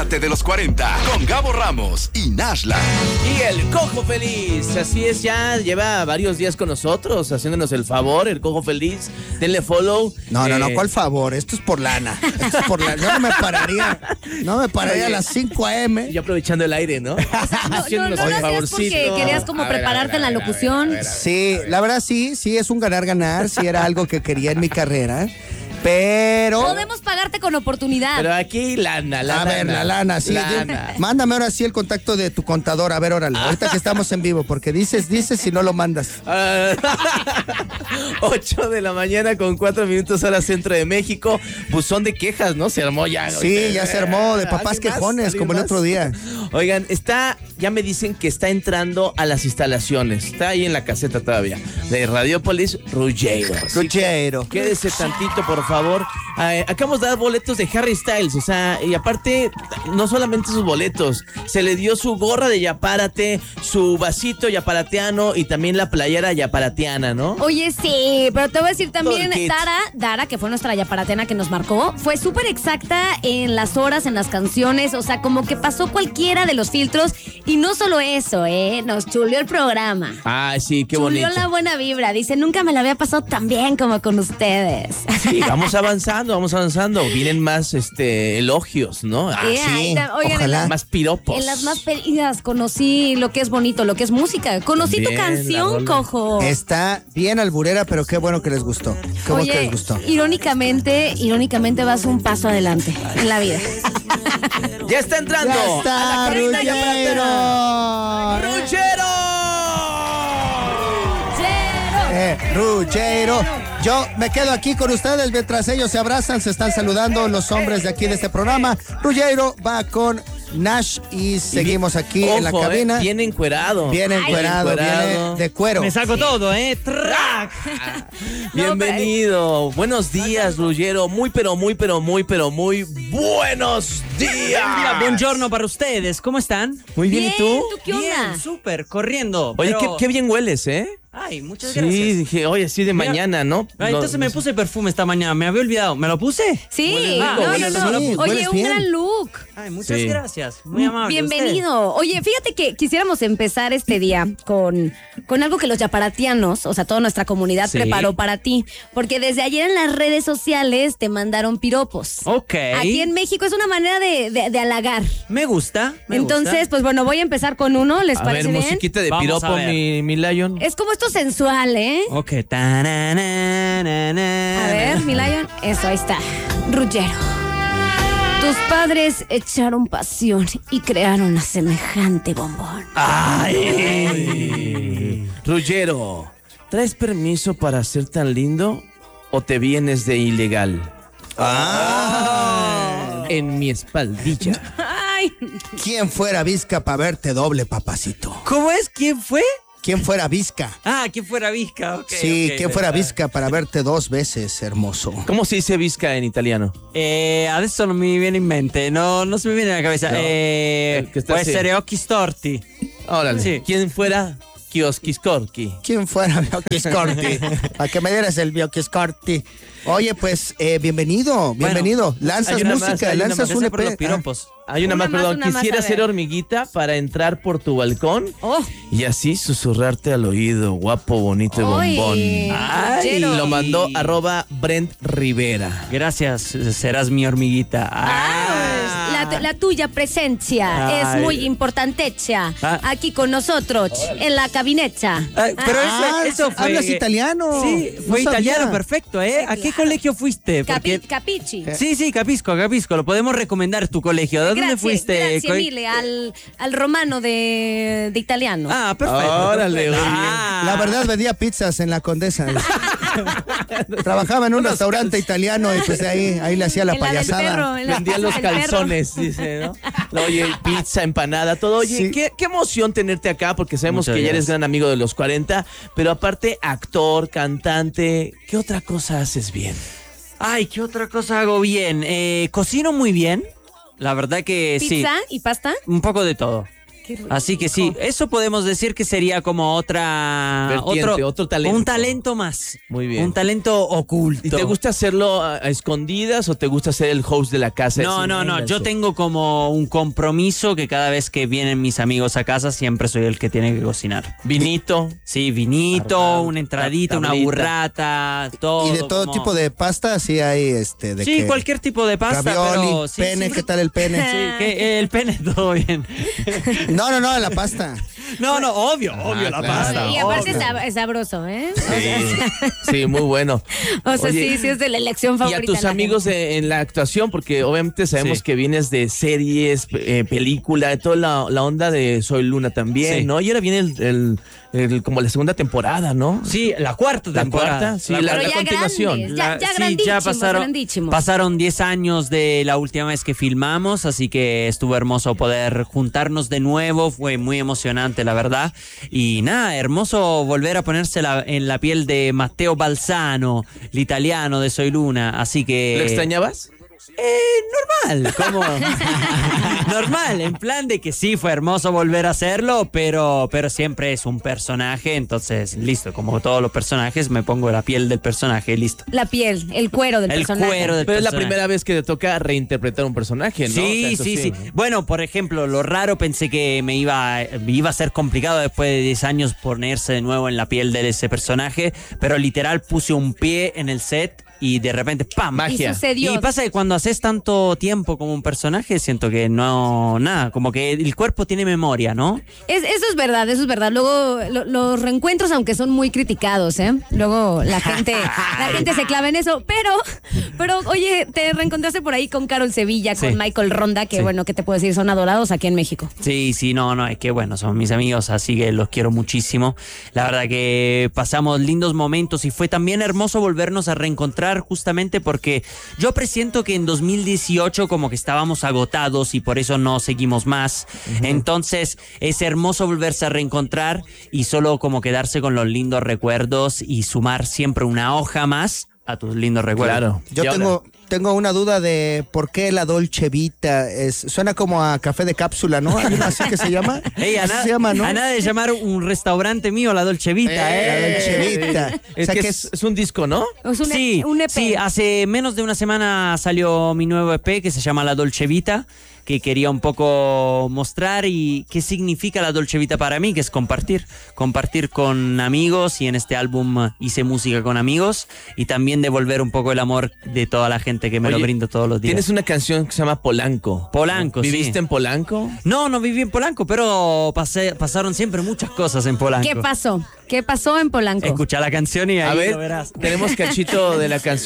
Debate de los 40 con Gabo Ramos y Nashla. Y el Cojo Feliz, así es, ya lleva varios días con nosotros, haciéndonos el favor, el Cojo Feliz. Denle follow. No, ¿cuál favor? Esto es por lana. Yo no me pararía a las 5 a.m. Y aprovechando el aire, ¿no? Haciéndonos el favorcito. Porque querías como prepararte en la locución. Sí, la verdad sí, es un ganar-ganar, sí era algo que quería en mi carrera. Pero... podemos pagarte con oportunidad. Pero aquí lana. A ver, la lana, sí. Mándame ahora sí el contacto de tu contador. A ver, órale. Ahorita que estamos en vivo, porque dices si no lo mandas. 8 de la mañana con 4 minutos hora centro de México. Buzón de quejas, ¿no? Se armó ya. Sí, ya se armó de papás quejones, como el otro día. Oigan, ya me dicen que está entrando a las instalaciones. Está ahí en la caseta todavía. De Radiopolis, Ruggiero. Quédese tantito, por favor. Acabamos de dar boletos de Harry Styles, o sea, y aparte, no solamente sus boletos, se le dio su gorra de Yapárate, su vasito yaparateano y también la playera yaparateana, ¿no? Oye, sí, pero te voy a decir también, Dara, que fue nuestra yaparateana que nos marcó, fue súper exacta en las horas, en las canciones, o sea, como que pasó cualquiera de los filtros, y no solo eso, nos chuleó el programa. Ay, sí, qué bonito. Chuleó la buena vibra, dice, nunca me la había pasado tan bien como con ustedes. Sí, vamos avanzando. Vienen más elogios, ¿no? Sí, oigan, ojalá. Más piropos. En las más pedidas conocí lo que es bonito, lo que es música. Conocí tu canción, Cojo. Está bien alburera, pero qué bueno que les gustó. Qué bueno que les gustó. Irónicamente vas un paso adelante en la vida. Ya está entrando. Ya está, Ruggiero. Yo me quedo aquí con ustedes mientras ellos se abrazan, se están saludando los hombres de aquí de este programa. Ruggiero va con Nash y seguimos aquí en la cabina. Bien encuerado. Viene de cuero. Me saco todo, ¡Track! Bienvenido. Buenos días, Ruggiero. Muy buenos días. Buongiorno para ustedes. ¿Cómo están? Muy bien, ¿y tú? ¿Tú qué onda? Bien, súper, corriendo. Oye, pero... qué bien hueles, ¿eh? Ay, muchas gracias. Sí, dije, oye, sí, mañana, ¿no? Entonces me puse perfume esta mañana, me había olvidado. ¿Me lo puse? Sí, Huele rico, no. Sí, Oye, un gran look. Ay, muchas gracias. Muy amable. Bienvenido. Oye, fíjate que quisiéramos empezar este día con algo que los yaparatianos, o sea, toda nuestra comunidad preparó para ti. Porque desde ayer en las redes sociales te mandaron piropos. Ok. Aquí en México es una manera de halagar. Me gusta. Entonces, pues bueno, voy a empezar con uno, ¿les parece bien? Musiquita de Vamos piropo, a ver. mi Lion. Es como esto sensual, ¿eh? Ok. A ver, mi Lion. Eso, ahí está. Ruggiero. Tus padres echaron pasión y crearon a semejante bombón. ¡Ay! Ruggiero, ¿traes permiso para ser tan lindo o te vienes de ilegal? En mi espaldilla. ¡Ay! ¿Quién fuera Vizca para verte doble, papacito? ¿Cómo es? ¿Quién fue? ¿Quién fuera Vizca? ¿Quién fuera Vizca? Okay, Sí, okay, ¿quién fuera Vizca para verte 2 veces, hermoso? ¿Cómo se dice visca en italiano? Adesso non mi viene in mente, no se me viene a la cabeza. que está Può así. essere occhi storti. Órale. Sí. ¿Quién fuera Kioskiskorki? ¿Quién fuera Bioquiscorti? A que me dieras el Bioquiscorti. Oye, pues, bienvenido. Lanzas hay una música, más, lanzas un Gracias por los EP. piropos. Hay una más, perdón. una más, Quisiera a ver. ser hormiguita para entrar por tu balcón y así susurrarte al oído, guapo, bonito y bombón. Ay, Ay, Ruggiero. lo mandó @Brent Rivera. Gracias, serás mi hormiguita. La tuya presencia Ay. es muy importantecha aquí con nosotros en la cabinecha. Pero eso fue... Hablas italiano. Sí, fue No italiano, sabía. perfecto, ¿eh? ¿A qué colegio fuiste? Porque... Capici. Sí, Capisco, lo podemos recomendar tu colegio. ¿De dónde fuiste? Grazie mille al romano de italiano. Perfecto. Órale, perfecto. oye. La verdad, vendía pizzas en la Condesa. Trabajaba en un restaurante italiano y pues ahí le hacía la En del payasada. perro, en la Vendían los del perro. calzones, dice, ¿no? Oye, pizza, empanada, todo. Oye, Sí. qué emoción tenerte acá, porque sabemos Muchas que ya eres gracias. gran amigo de los 40, pero aparte, actor, cantante, ¿qué otra cosa haces bien? Ay, ¿qué otra cosa hago bien? Cocino muy bien. La verdad que sí. ¿Pizza y pasta? Un poco de todo. Así que sí, eso podemos decir que sería como otro talento. Un talento más. Muy bien. Un talento oculto. ¿Y te gusta hacerlo a escondidas o te gusta ser el host de la casa? No. Yo tengo como un compromiso que cada vez que vienen mis amigos a casa siempre soy el que tiene que cocinar. ¿Vinito? Sí, vinito, una entradita, una burrata, todo. ¿Y de todo tipo de pasta? Sí hay sí, cualquier tipo de pasta. Ravioli, pero sí, pene, ¿qué tal el pene? Sí, el pene todo bien. No, la pasta. No, obvio la pasta. Y aparte es sabroso, ¿eh? Sí, muy bueno. O sea, sí es de la elección favorita. Y a tus amigos en la actuación, porque obviamente sabemos que vienes de series, película, toda la onda de Soy Luna también, ¿no? Y ahora viene como la segunda temporada, ¿no? Sí, la cuarta temporada. Sí, la continuación. Ya pasaron 10 años de la última vez que filmamos, así que estuvo hermoso poder juntarnos de nuevo, fue muy emocionante, la verdad. Y nada, hermoso volver a ponerse en la piel de Matteo Balzano, el italiano de Soy Luna, así que... ¿Lo extrañabas? Normal, como normal, en plan de que sí fue hermoso volver a hacerlo, pero siempre es un personaje, entonces listo, como todos los personajes me pongo la piel del personaje y listo. La piel, el cuero del personaje. Pero es la primera vez que te toca reinterpretar un personaje, ¿no? Sí. Bueno, por ejemplo, lo raro pensé que me iba a ser complicado después de 10 años ponerse de nuevo en la piel de ese personaje, pero literal puse un pie en el set y de repente ¡pam! Magia. Y pasa que cuando haces tanto tiempo como un personaje, siento que nada, como que el cuerpo tiene memoria, ¿no? Eso es verdad. Luego los reencuentros, aunque son muy criticados, luego la gente se clava en eso, pero oye, te reencontraste por ahí con Carol Sevilla, con Michael Ronda, que bueno, ¿qué te puedo decir? Son adorados aquí en México. Sí, no, es que bueno, son mis amigos, así que los quiero muchísimo. La verdad que pasamos lindos momentos y fue también hermoso volvernos a reencontrar justamente porque yo presiento que en 2018 como que estábamos agotados y por eso no seguimos más. Entonces es hermoso volverse a reencontrar y solo como quedarse con los lindos recuerdos y sumar siempre una hoja más a tus lindos recuerdos. Claro. Yo tengo una duda de por qué la Dolce Vita suena como a café de cápsula, ¿no? ¿Hay así que se llama? Se llama, ¿no? A nada de llamar un restaurante mío la Dolce Vita, La Dolce Vita. Es que es un disco, ¿no? Es un EP. Sí, hace menos de una semana salió mi nuevo EP que se llama La Dolce Vita, que quería un poco mostrar y qué significa la Dolce Vita para mí, que es compartir con amigos, y en este álbum hice música con amigos y también devolver un poco el amor de toda la gente que me lo brindo todos los días. Tienes una canción que se llama Polanco. ¿Viviste en Polanco? No viví en Polanco, pero pasaron siempre muchas cosas en Polanco. ¿Qué pasó en Polanco? Escucha la canción y ahí a ver, lo verás. Tenemos cachito de la canción.